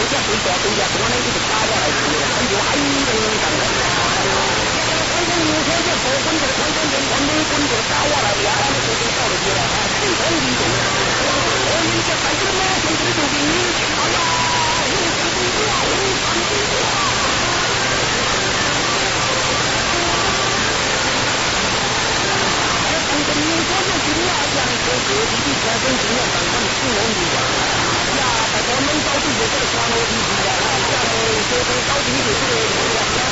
家对家对家多呢，你就打我来吃了，他就哎呦干了。反正明天就不滚这个反正就没滚就打我来呀，俺们就搞了起来啊，谁管你动？我人家在这马上就给你，哎呀，我是不是啊？我看不见啊！反正明天就今晚上各地的全省今年上班10万一万呀，大家能搞定就这个传统的地方啊，然后就搞定就这个。